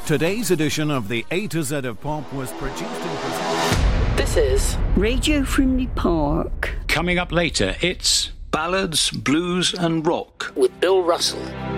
Today's edition of the A to Z of Pop was produced and presented. This is Radio Frimley Park. Coming up later, it's Ballads, Blues and Rock with Bill Russell.